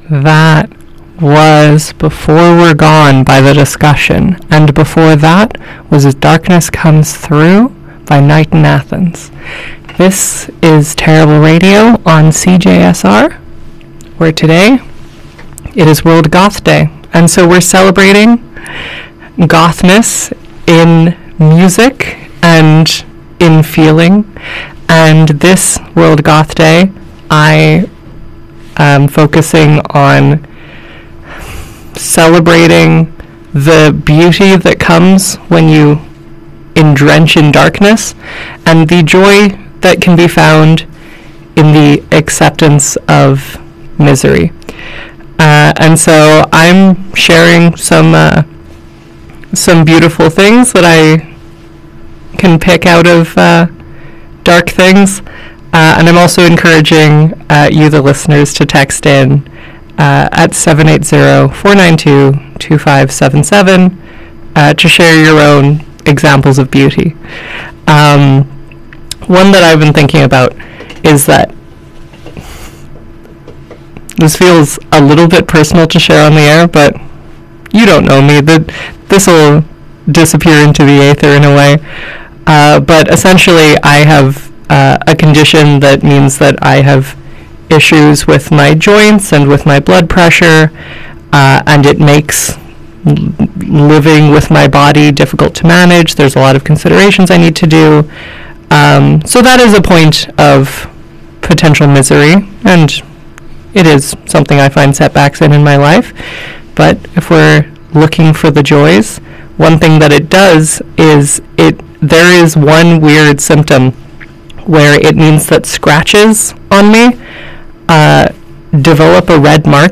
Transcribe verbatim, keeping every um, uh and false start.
That was Before We're Gone by The Discussion, and before that was As Darkness Comes Through by Night in Athens. This is Terrible Radio on C J S R, where today it is World Goth Day, and so we're celebrating gothness in music and in feeling, and this World Goth Day I am focusing on celebrating the beauty that comes when you indrench in darkness and the joy that can be found in the acceptance of misery. Uh, and so I'm sharing some uh, some beautiful things that I can pick out of uh, dark things. Uh, and I'm also encouraging uh, you, the listeners, to text in uh, at seven eight zero, four nine two, two five seven seven uh, to share your own examples of beauty. Um, one that I've been thinking about is that this feels a little bit personal to share on the air, but you don't know me. This will disappear into the aether in a way. Uh, but essentially, I have uh, a condition that means that I have issues with my joints and with my blood pressure, uh, and it makes l- living with my body difficult to manage. There's a lot of considerations I need to do. Um, so that is a point of potential misery, and it is something I find setbacks in in my life. But if we're looking for the joys, one thing that it does is it there is one weird symptom where it means that scratches on me uh, develop a red mark